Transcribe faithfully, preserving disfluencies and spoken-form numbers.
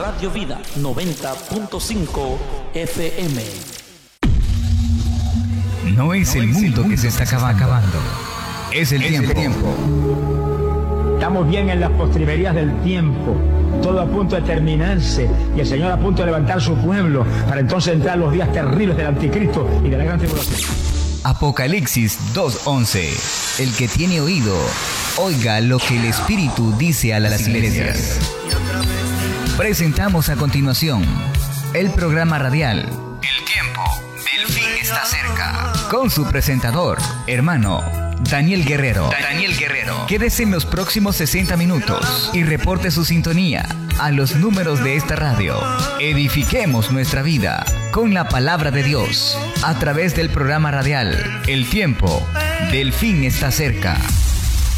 Radio Vida noventa punto cinco F M. No es el mundo que se está acabando, es el tiempo. Estamos bien en las postrimerías del tiempo, todo a punto de terminarse y el Señor a punto de levantar su pueblo para entonces entrar los días terribles del anticristo y de la gran tribulación. Apocalipsis dos once. El que tiene oído, oiga lo que el Espíritu dice a las iglesias. Presentamos a continuación el programa radial El tiempo del fin está cerca, con su presentador, hermano Daniel Guerrero. Daniel Guerrero. Quédese en los próximos sesenta minutos y reporte su sintonía a los números de esta radio. Edifiquemos nuestra vida con la palabra de Dios a través del programa radial El tiempo del fin está cerca.